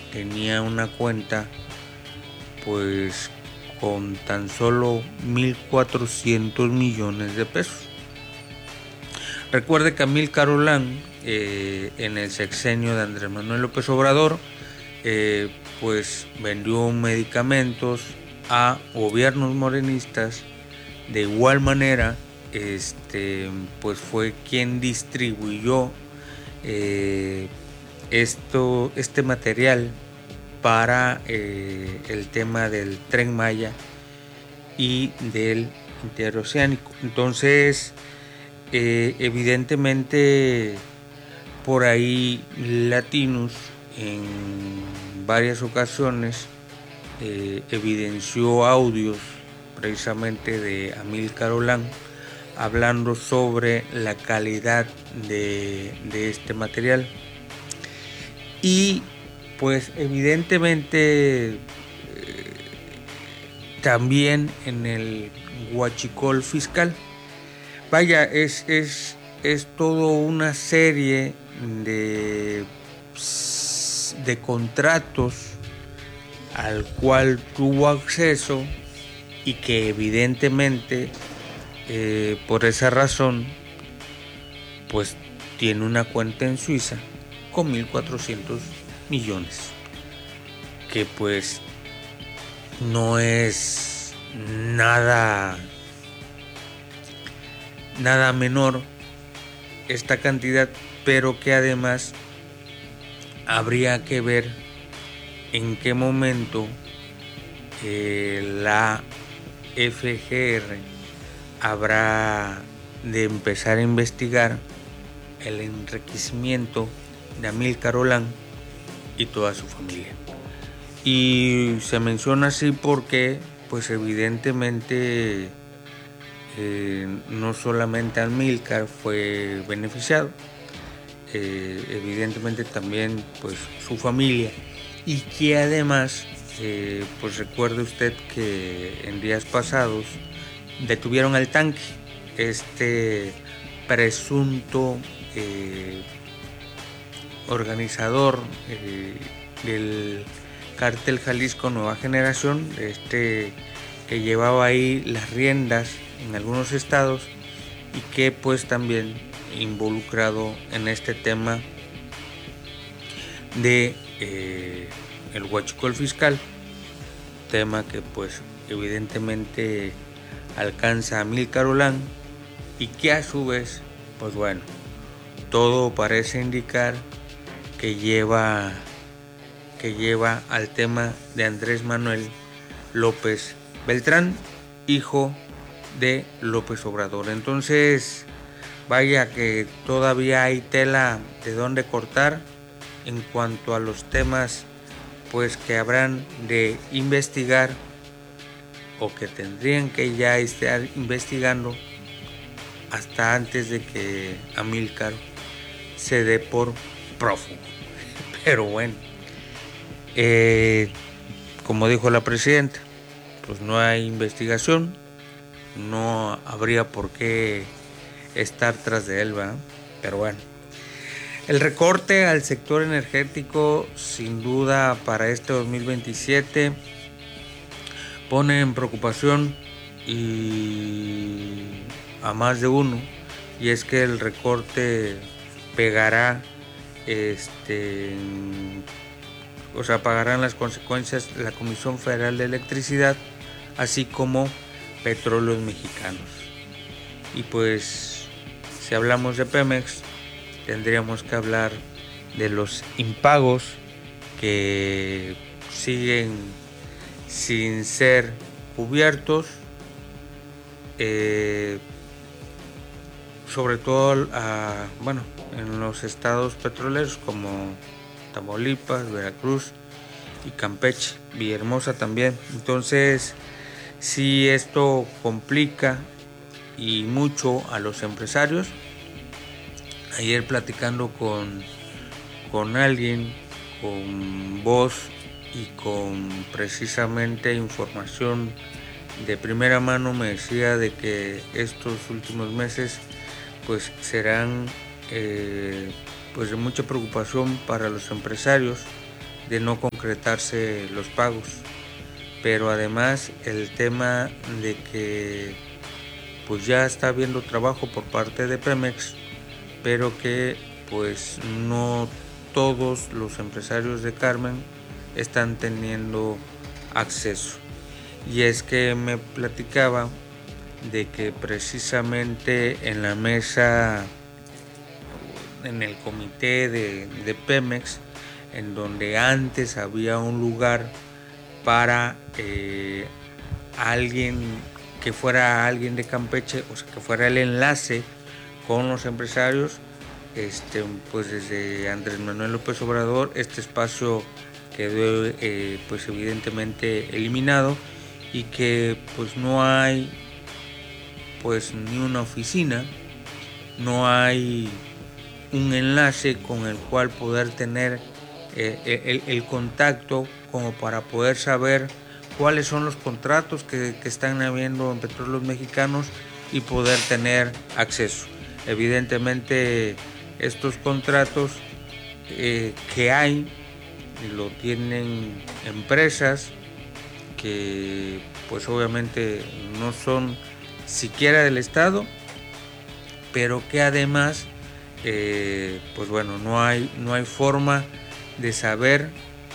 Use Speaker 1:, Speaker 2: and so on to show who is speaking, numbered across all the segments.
Speaker 1: tenía una cuenta pues con tan solo 1.400 millones de pesos. Recuerde que Amílcar Olán, en el sexenio de Andrés Manuel López Obrador, pues vendió medicamentos a gobiernos morenistas. De igual manera, pues fue quien distribuyó este material para el tema del Tren Maya y del interoceánico. Entonces, evidentemente, por ahí Latinus en varias ocasiones evidenció audios precisamente de Amílcar Olán hablando sobre la calidad de este material. Y pues evidentemente también en el huachicol fiscal. Vaya, es todo una serie de contratos al cual tuvo acceso y que evidentemente por esa razón pues tiene una cuenta en Suiza con 1.400 millones, que pues no es nada menor esta cantidad, pero que además habría que ver en qué momento la FGR habrá de empezar a investigar el enriquecimiento de Amílcar Olán y toda su familia. Y se menciona así porque pues evidentemente no solamente Amílcar fue beneficiado, evidentemente también pues su familia, y que además pues recuerde usted que en días pasados detuvieron al Tanque, presunto organizador del cártel Jalisco Nueva Generación, que llevaba ahí las riendas en algunos estados y que pues también involucrado en este tema de el huachicol fiscal, tema que pues evidentemente alcanza a Amílcar Olán y que a su vez pues bueno, todo parece indicar que lleva al tema de Andrés Manuel López Beltrán, hijo de López Obrador. Entonces, vaya que todavía hay tela de dónde cortar en cuanto a los temas pues que habrán de investigar o que tendrían que ya estar investigando hasta antes de que Amílcar se dé por prófugo. Pero bueno, como dijo la presidenta, pues no hay investigación, no habría por qué estar tras de él, ¿verdad? Pero bueno, el recorte al sector energético sin duda para este 2027 pone en preocupación y a más de uno, y es que el recorte pegará pagarán las consecuencias la Comisión Federal de Electricidad, así como Petróleos Mexicanos. Y pues si hablamos de Pemex, tendríamos que hablar de los impagos que siguen sin ser cubiertos, sobre todo en los estados petroleros como Tamaulipas, Veracruz y Campeche, Villahermosa también. Entonces, sí, esto complica y mucho a los empresarios. Ayer platicando con alguien con voz y con precisamente información de primera mano, me decía de que estos últimos meses pues serán pues de mucha preocupación para los empresarios, de no concretarse los pagos. Pero además el tema de que pues ya está habiendo trabajo por parte de Pemex, pero que pues no todos los empresarios de Carmen están teniendo acceso. Y es que me platicaba de que precisamente en la mesa, en el comité de Pemex, en donde antes había un lugar para alguien que fuera alguien de Campeche, o sea, que fuera el enlace con los empresarios, pues desde Andrés Manuel López Obrador este espacio quedó pues evidentemente eliminado, y que pues no hay pues ni una oficina, no hay un enlace con el cual poder tener el contacto como para poder saber cuáles son los contratos que están habiendo en Petróleos Mexicanos y poder tener acceso. Evidentemente estos contratos que hay lo tienen empresas que pues obviamente no son siquiera del Estado, pero que además pues bueno, no hay forma de saber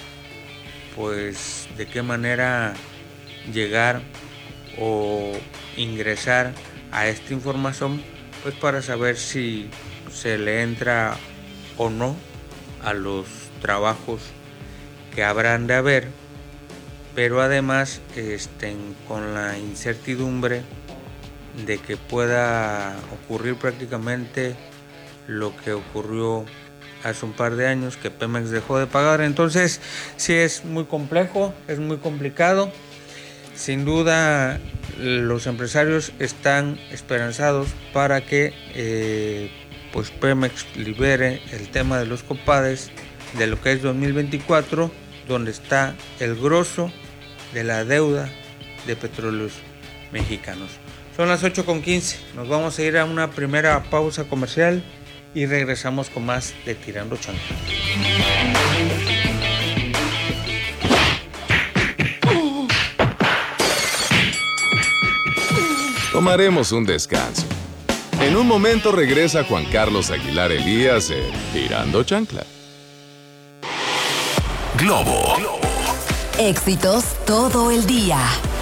Speaker 1: pues de qué manera llegar o ingresar a esta información, pues para saber si se le entra o no a los trabajos que habrán de haber, pero además con la incertidumbre de que pueda ocurrir prácticamente lo que ocurrió hace un par de años, que Pemex dejó de pagar. Entonces sí es muy complejo, es muy complicado. Sin duda los empresarios están esperanzados para que pues Pemex libere el tema de los COPADES de lo que es 2024, donde está el grosso de la deuda de Petróleos Mexicanos. Son las 8:15, nos vamos a ir a una primera pausa comercial y regresamos con más de Tirando Chancla.
Speaker 2: Tomaremos un descanso. En un momento regresa Juan Carlos Aguilar Elías en Tirando Chancla.
Speaker 3: Globo.
Speaker 4: Éxitos todo el día.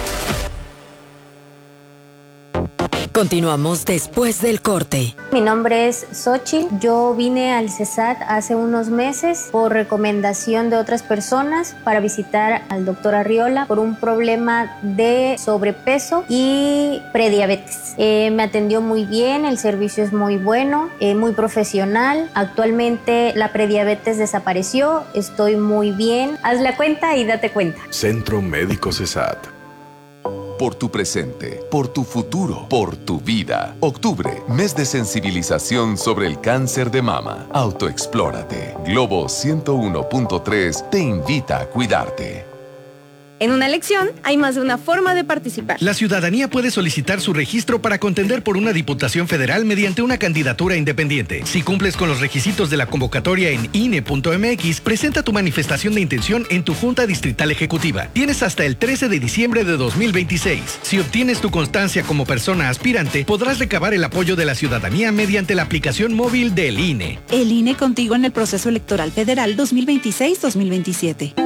Speaker 4: Continuamos después del corte.
Speaker 5: Mi nombre es Xochitl. Yo vine al CESAT hace unos meses por recomendación de otras personas para visitar al doctor Arriola por un problema de sobrepeso y prediabetes. Me atendió muy bien, el servicio es muy bueno, muy profesional. Actualmente la prediabetes desapareció, estoy muy bien. Haz la cuenta y date cuenta.
Speaker 3: Centro Médico CESAT.
Speaker 2: Por tu presente, por tu futuro, por tu vida. Octubre, mes de sensibilización sobre el cáncer de mama. Autoexplórate. Globo 101.3 te invita a cuidarte.
Speaker 6: En una elección hay más de una forma de participar.
Speaker 7: La ciudadanía puede solicitar su registro para contender por una diputación federal mediante una candidatura independiente. Si cumples con los requisitos de la convocatoria en INE.mx, presenta tu manifestación de intención en tu Junta Distrital Ejecutiva. Tienes hasta el 13 de diciembre de 2026. Si obtienes tu constancia como persona aspirante, podrás recabar el apoyo de la ciudadanía mediante la aplicación móvil del INE.
Speaker 8: El INE contigo en el proceso electoral federal 2026-2027.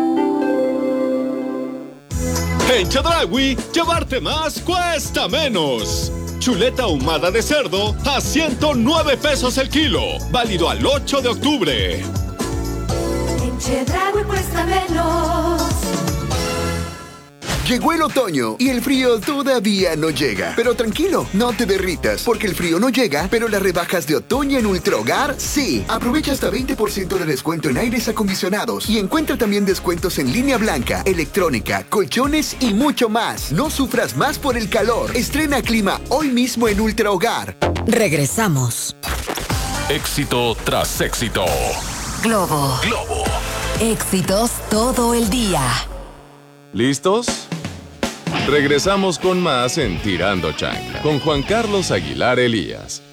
Speaker 9: En Chedraui, llevarte más cuesta menos. Chuleta ahumada de cerdo a 109 pesos el kilo. Válido al 8 de octubre.
Speaker 10: En Chedraui cuesta menos.
Speaker 11: Llegó el otoño y el frío todavía no llega. Pero tranquilo, no te derritas, porque el frío no llega, pero las rebajas de otoño en Ultrahogar sí. Aprovecha hasta 20% de descuento en aires acondicionados y encuentra también descuentos en línea blanca, electrónica, colchones y mucho más. No sufras más por el calor. Estrena clima hoy mismo en Ultrahogar.
Speaker 4: Regresamos.
Speaker 3: Éxito tras éxito.
Speaker 4: Globo. Éxitos todo el día.
Speaker 2: ¿Listos? Regresamos con más en Tirando Chancla con Juan Carlos Aguilar Elías.